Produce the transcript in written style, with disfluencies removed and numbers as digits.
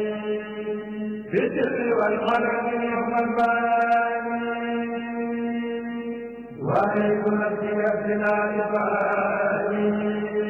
بالسر والقلب يوم الباني وعليكم السيف لا يباني